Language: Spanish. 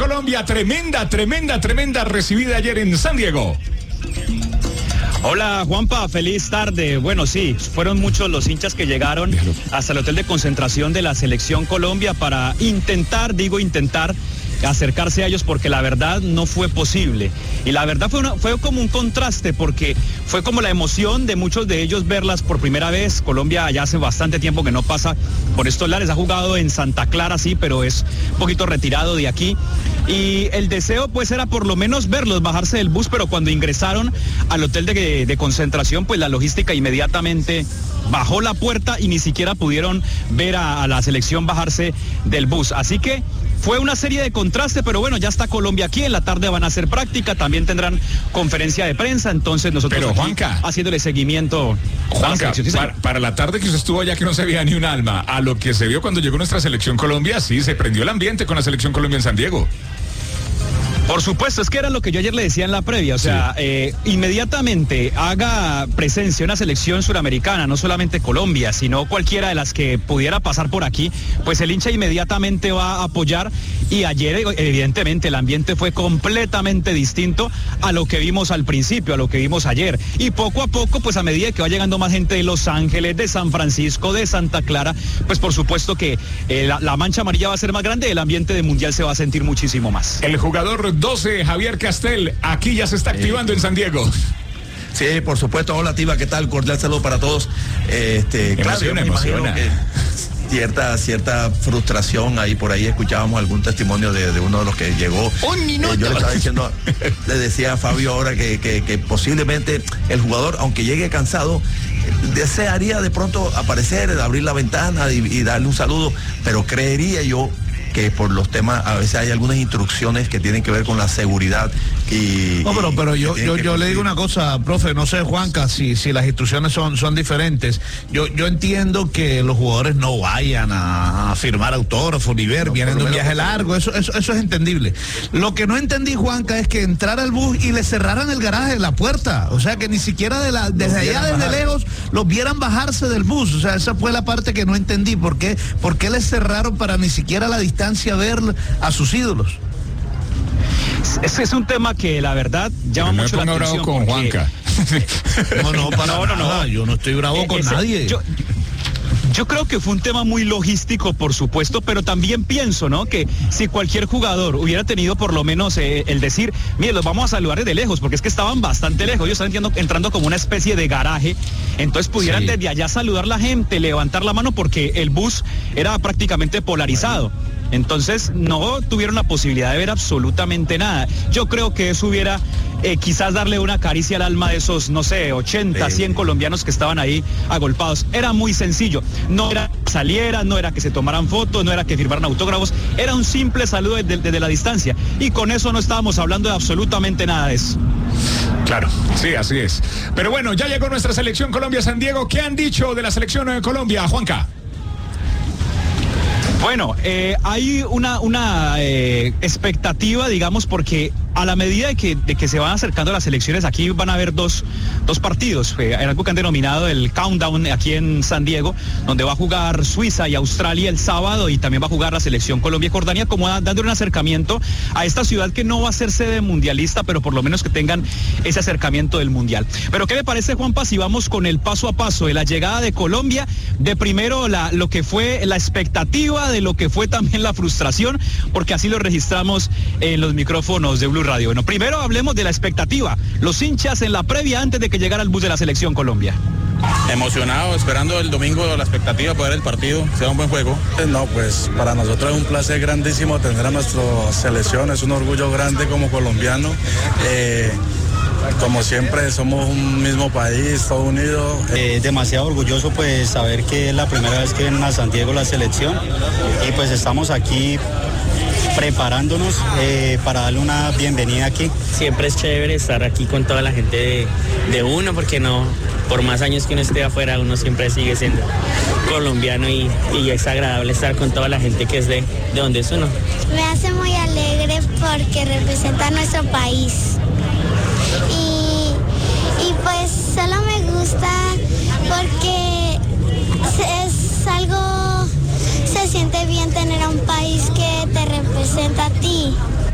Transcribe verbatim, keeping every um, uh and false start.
Colombia, tremenda, tremenda, tremenda recibida ayer en San Diego. Hola Juanpa, feliz tarde. Bueno, sí, fueron muchos los hinchas que llegaron hasta el hotel de concentración de la Selección Colombia para intentar, digo intentar, acercarse a ellos porque la verdad no fue posible. Y la verdad fue, una, fue como un contraste porque fue como la emoción de muchos de ellos verlas por primera vez. Colombia ya hace bastante tiempo que no pasa por estos lares, ha jugado en Santa Clara, sí, pero es un poquito retirado de aquí. Y el deseo pues era por lo menos verlos bajarse del bus, pero cuando ingresaron al hotel de, de concentración, pues la logística inmediatamente bajó la puerta y ni siquiera pudieron ver a, a la selección bajarse del bus. Así que fue una serie de contrastes, pero bueno, ya está Colombia aquí, en la tarde van a hacer práctica, también tendrán conferencia de prensa, entonces nosotros pero, aquí Juanca, haciéndole seguimiento. Juanca, sí, para, para la tarde que usted estuvo allá que no se veía ni un alma, a lo que se vio cuando llegó nuestra Selección Colombia, sí, se prendió el ambiente con la Selección Colombia en San Diego. Por supuesto, es que era lo que yo ayer le decía en la previa, o sea, sí. eh, inmediatamente haga presencia una selección suramericana, no solamente Colombia, sino cualquiera de las que pudiera pasar por aquí, pues el hincha inmediatamente va a apoyar y ayer evidentemente el ambiente fue completamente distinto a lo que vimos al principio, a lo que vimos ayer, y poco a poco, pues a medida que va llegando más gente de Los Ángeles, de San Francisco, de Santa Clara, pues por supuesto que eh, la, la mancha amarilla va a ser más grande, el ambiente de mundial se va a sentir muchísimo más. El jugador doce, Javier Castel, aquí ya se está activando eh. en San Diego. Sí, por supuesto. Hola, Tiva, ¿qué tal? Cordial saludo para todos. Este, emociona, claro, emociona. Que cierta, cierta frustración ahí, por ahí escuchábamos algún testimonio de, de uno de los que llegó. Un minuto. Eh, yo le estaba diciendo, le decía a Fabio ahora que, que, que posiblemente el jugador, aunque llegue cansado, desearía de pronto aparecer, abrir la ventana y, y darle un saludo, pero creería yo que por los temas, a veces hay algunas instrucciones que tienen que ver con la seguridad y... No, pero, pero yo, yo, yo le digo una cosa, profe, no sé, Juanca, si, si las instrucciones son, son diferentes. Yo, yo entiendo que los jugadores no vayan a, a firmar autógrafos ni ver, no, vienen de un viaje largo, eso, eso, eso es entendible. Lo que no entendí, Juanca, es que entrar al bus y le cerraran el garaje, la puerta, o sea, que ni siquiera de la, desde allá, desde bajar. lejos, los vieran bajarse del bus, o sea, esa fue la parte que no entendí, ¿por qué, por qué les cerraron para ni siquiera la distancia a ver a sus ídolos? Ese es un tema que la verdad llama no mucho la atención. Bravo con porque... Juanca. No, no, para no, no, no, yo no estoy bravo eh, con ese, nadie. Yo, Yo creo que fue un tema muy logístico, por supuesto, pero también pienso, ¿no? Que si cualquier jugador hubiera tenido por lo menos eh, el decir, mire, los vamos a saludar desde lejos, porque es que estaban bastante lejos, ellos estaban entrando, entrando como una especie de garaje, entonces pudieran sí. desde allá saludar a la gente, levantar la mano, porque el bus era prácticamente polarizado. Entonces no tuvieron la posibilidad de ver absolutamente nada. Yo creo que eso hubiera eh, quizás darle una caricia al alma de esos, no sé, ochenta, cien colombianos que estaban ahí agolpados. Era muy sencillo. No era que salieran, no era que se tomaran fotos, no era que firmaran autógrafos. Era un simple saludo desde, desde la distancia. Y con eso no estábamos hablando de absolutamente nada de eso. Claro, sí, así es. Pero bueno, ya llegó nuestra selección Colombia San Diego. ¿Qué han dicho de la selección de Colombia, Juanca? Bueno, eh, hay una, una eh, expectativa, digamos, porque a la medida de que, de que se van acercando las elecciones, aquí van a haber dos, dos partidos, eh, algo que han denominado el countdown aquí en San Diego, donde va a jugar Suiza y Australia el sábado, y también va a jugar la selección Colombia y Jordania, como dando un acercamiento a esta ciudad que no va a ser sede mundialista, pero por lo menos que tengan ese acercamiento del mundial. Pero ¿qué le parece, Juanpa, si vamos con el paso a paso de la llegada de Colombia, de primero la, lo que fue la expectativa, de lo que fue también la frustración, porque así lo registramos en los micrófonos de Blue Radio? Bueno, primero hablemos de la expectativa, los hinchas en la previa antes de que llegara el bus de la selección Colombia. Emocionado, esperando el domingo la expectativa para ver el partido, sea un buen juego. No, pues para nosotros es un placer grandísimo tener a nuestra selección, es un orgullo grande como colombiano. Eh, Como siempre somos un mismo país, todo unido. Eh, demasiado orgulloso pues saber que es la primera vez que vienen a San Diego la selección y pues estamos aquí preparándonos eh, para darle una bienvenida aquí. Siempre es chévere estar aquí con toda la gente de, de uno, porque no, por más años que uno esté afuera, uno siempre sigue siendo colombiano y, y es agradable estar con toda la gente que es de, de donde es uno. Me hace muy alegre porque representa a nuestro país. Y, y pues solo me gusta porque es algo, se siente bien tener a un país que te representa a ti.